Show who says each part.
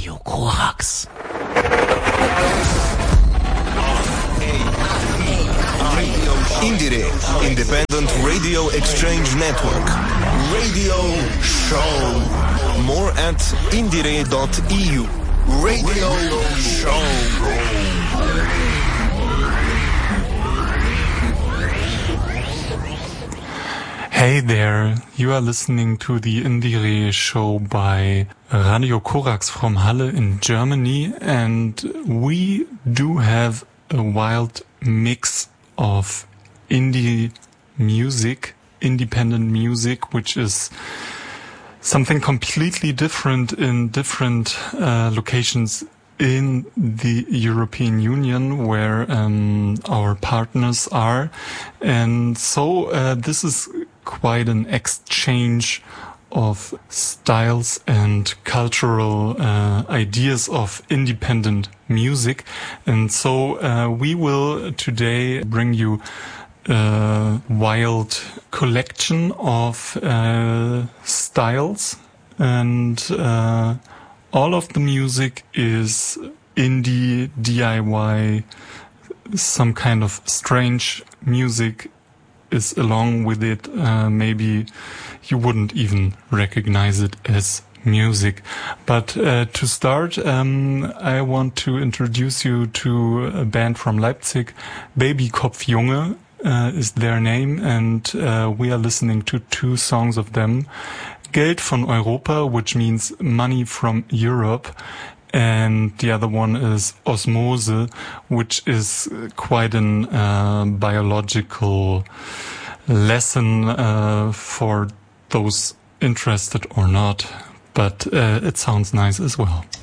Speaker 1: Radio Korax.
Speaker 2: Indire, Independent Radio Exchange Network. Radio Show. More at indire.eu. Radio Show.
Speaker 3: Hey there, you are listening to the Indire show by Radio Korax from Halle in Germany, and we do have a wild mix of indie music, independent music, which is something completely different in different locations in the European Union where our partners are. And so this is quite an exchange of styles and cultural ideas of independent music. And so we will today bring you a wild collection of styles, and all of the music is indie, DIY, some kind of strange music is along with it. Maybe you wouldn't even recognize it as music. But to start, I want to introduce you to a band from Leipzig. Babykopfjunge is their name, and we are listening to two songs of them. Geld von Europa, which means money from Europe, and the other one is Osmose, which is quite an biological lesson for those interested or not, but it sounds nice as well.